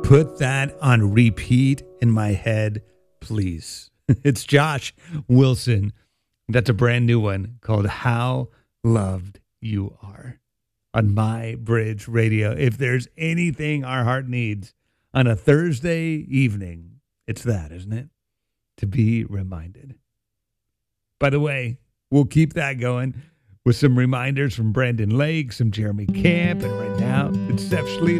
Put that on repeat in my head, please. It's Josh Wilson. That's a brand new one called How Loved You Are on My Bridge Radio. If there's anything our heart needs on a Thursday evening, it's that, isn't it? To be reminded. By the way, we'll keep that going with some reminders from Brandon Lake, some Jeremy Camp, and right now it's Steph Schleter.